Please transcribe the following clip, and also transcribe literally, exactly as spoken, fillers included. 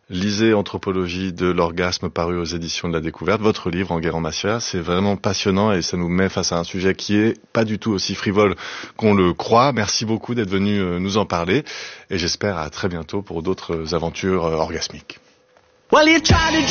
Lisez Anthropologie de l'orgasme paru aux éditions de la Découverte. Votre livre, Enguerrand Macias, c'est vraiment passionnant et ça nous met face à un sujet qui est pas du tout aussi frivole qu'on le croit. Merci beaucoup d'être venu nous en parler et j'espère à très bientôt pour d'autres aventures orgasmiques.